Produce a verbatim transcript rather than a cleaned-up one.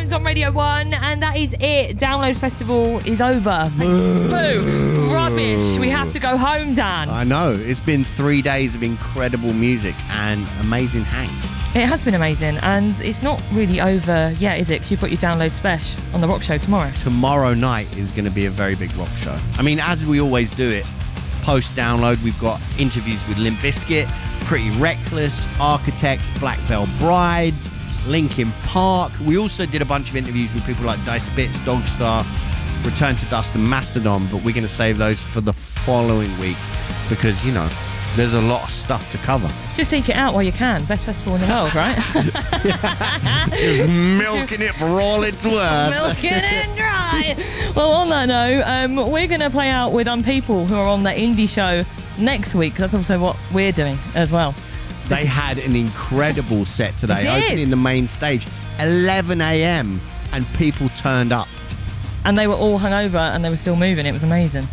Friends on Radio one, and that is it. Download Festival is over. Boo. Rubbish. We have to go home, Dan. I know. It's been three days of incredible music and amazing hangs. It has been amazing, and it's not really over yet, is it? 'Cause you've got your Download Special on the Rock Show tomorrow. Tomorrow night is going to be a very big rock show. I mean, as we always do it, post-download, we've got interviews with Limp Bizkit, Pretty Reckless, Architects, Black Veil Brides, Linkin Park. We also did a bunch of interviews with people like Die Spitz, Dogstar, Return to Dust and Mastodon, but we're going to save those for the following week because, you know, there's a lot of stuff to cover. Just eke it out while you can. Best festival in the world, right? Just milking it for all it's worth. Milking it dry. Well, on that note, um, we're going to play out with Unpeople, who are on the indie show next week. That's also what we're doing as well. They had an incredible set today, They did. opening the main stage, eleven a.m. and people turned up. And they were all hungover and they were still moving. It was amazing.